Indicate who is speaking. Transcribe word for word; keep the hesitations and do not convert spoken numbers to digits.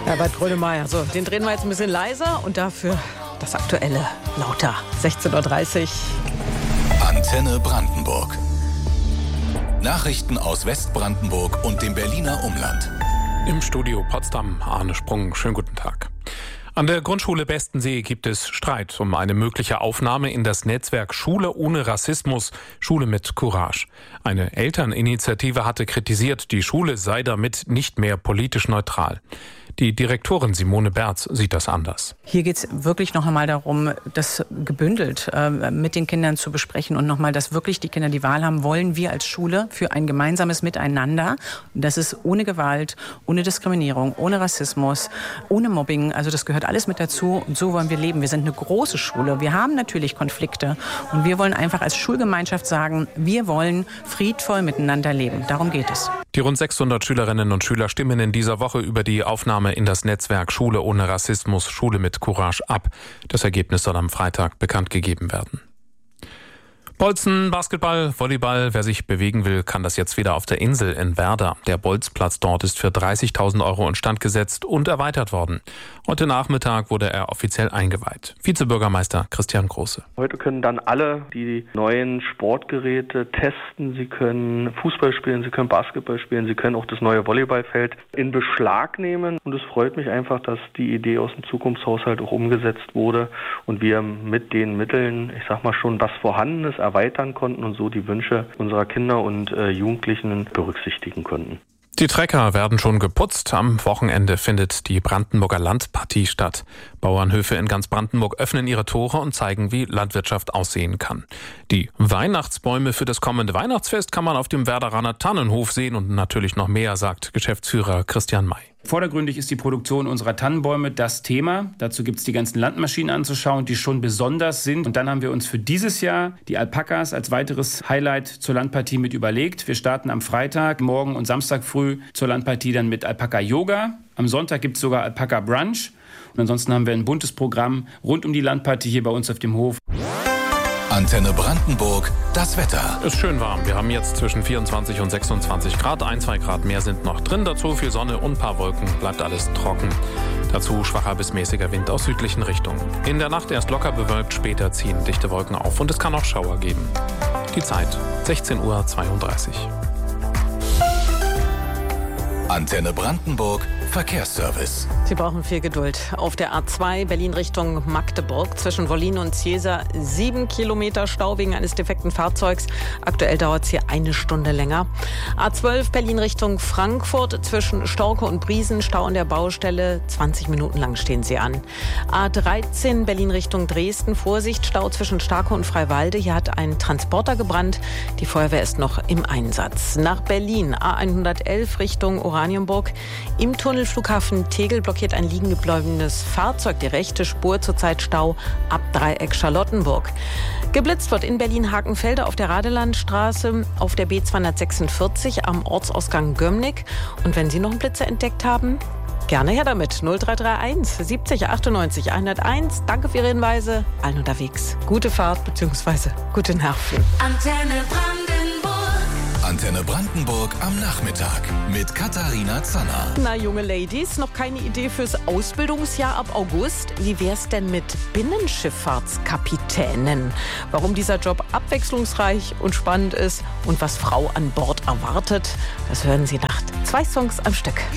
Speaker 1: Herbert Grönemeyer. So, den drehen wir jetzt ein bisschen leiser und dafür das Aktuelle lauter. sechzehn Uhr dreißig.
Speaker 2: Antenne Brandenburg. Nachrichten aus Westbrandenburg und dem Berliner Umland.
Speaker 3: Im Studio Potsdam, Arne Sprung. Schönen guten Tag. An der Grundschule Bestensee gibt es Streit um eine mögliche Aufnahme in das Netzwerk Schule ohne Rassismus, Schule mit Courage. Eine Elterninitiative hatte kritisiert, die Schule sei damit nicht mehr politisch neutral. Die Direktorin Simone Berz sieht das anders.
Speaker 1: Hier geht es wirklich noch einmal darum, das gebündelt äh, mit den Kindern zu besprechen und nochmal, dass wirklich die Kinder die Wahl haben, wollen wir als Schule für ein gemeinsames Miteinander. Und das ist ohne Gewalt, ohne Diskriminierung, ohne Rassismus, ohne Mobbing. Also das gehört alles mit dazu und so wollen wir leben. Wir sind eine große Schule. Wir haben natürlich Konflikte und wir wollen einfach als Schulgemeinschaft sagen, wir wollen friedvoll miteinander leben. Darum geht es.
Speaker 3: Die rund sechshundert Schülerinnen und Schüler stimmen in dieser Woche über die Aufnahme in das Netzwerk Schule ohne Rassismus, Schule mit Courage ab. Das Ergebnis soll am Freitag bekannt gegeben werden. Bolzen, Basketball, Volleyball. Wer sich bewegen will, kann das jetzt wieder auf der Insel in Werder. Der Bolzplatz dort ist für dreißigtausend Euro instand gesetzt und erweitert worden. Heute Nachmittag wurde er offiziell eingeweiht. Vizebürgermeister Christian Große.
Speaker 4: Heute können dann alle die neuen Sportgeräte testen. Sie können Fußball spielen, sie können Basketball spielen, sie können auch das neue Volleyballfeld in Beschlag nehmen. Und es freut mich einfach, dass die Idee aus dem Zukunftshaushalt auch umgesetzt wurde und wir mit den Mitteln, ich sag mal schon, was vorhanden ist, erweitern konnten und so die Wünsche unserer Kinder und äh, Jugendlichen berücksichtigen konnten.
Speaker 3: Die Trecker werden schon geputzt. Am Wochenende findet die Brandenburger Landpartie statt. Bauernhöfe in ganz Brandenburg öffnen ihre Tore und zeigen, wie Landwirtschaft aussehen kann. Die Weihnachtsbäume für das kommende Weihnachtsfest kann man auf dem Werderaner Tannenhof sehen und natürlich noch mehr, sagt Geschäftsführer Christian May.
Speaker 5: Vordergründig ist die Produktion unserer Tannenbäume das Thema. Dazu gibt es die ganzen Landmaschinen anzuschauen, die schon besonders sind. Und dann haben wir uns für dieses Jahr die Alpakas als weiteres Highlight zur Landpartie mit überlegt. Wir starten am Freitag, morgen und Samstag früh zur Landpartie dann mit Alpaka-Yoga. Am Sonntag gibt es sogar Alpaka-Brunch. Und ansonsten haben wir ein buntes Programm rund um die Landpartie hier bei uns auf dem Hof.
Speaker 2: Antenne Brandenburg, das Wetter.
Speaker 3: Ist schön warm. Wir haben jetzt zwischen vierundzwanzig und sechsundzwanzig Grad. Ein, zwei Grad mehr sind noch drin. Dazu viel Sonne und ein paar Wolken. Bleibt alles trocken. Dazu schwacher bis mäßiger Wind aus südlichen Richtungen. In der Nacht erst locker bewölkt, später ziehen dichte Wolken auf. Und es kann auch Schauer geben. Die Zeit sechzehn Uhr zweiunddreißig.
Speaker 2: Antenne Brandenburg, Verkehrsservice.
Speaker 1: Sie brauchen viel Geduld. Auf der A zwei Berlin Richtung Magdeburg zwischen Wollin und Ziesa sieben Kilometer Stau wegen eines defekten Fahrzeugs. Aktuell dauert es hier eine Stunde länger. A zwölf Berlin Richtung Frankfurt zwischen Storke und Briesen Stau an der Baustelle. zwanzig Minuten lang stehen sie an. A dreizehn Berlin Richtung Dresden. Vorsicht, Stau zwischen Starke und Freiwalde. Hier hat ein Transporter gebrannt. Die Feuerwehr ist noch im Einsatz. Nach Berlin A hundertelf Richtung Oranienburg. Im Tunnelflughafen Tegel blockiert ein liegen gebleibenes Fahrzeug. Die rechte Spur zurzeit Stau ab Dreieck Charlottenburg. Geblitzt wird in Berlin-Hakenfelde auf der Radelandstraße, auf der B zweihundertsechsundvierzig am Ortsausgang Gömnigk. Und wenn Sie noch einen Blitzer entdeckt haben, gerne her damit. null drei drei eins siebzig achtundneunzig hunderteins. Danke für Ihre Hinweise. Allen unterwegs. Gute Fahrt bzw. gute Nerven.
Speaker 2: Antenne Brandenburg. Antenne Brandenburg am Nachmittag mit Katharina Zanner.
Speaker 1: Na, junge Ladies, noch keine Idee fürs Ausbildungsjahr ab August? Wie wär's denn mit Binnenschifffahrtskapitänen? Warum dieser Job abwechslungsreich und spannend ist und was Frau an Bord erwartet, das hören Sie nach zwei Songs am Stück.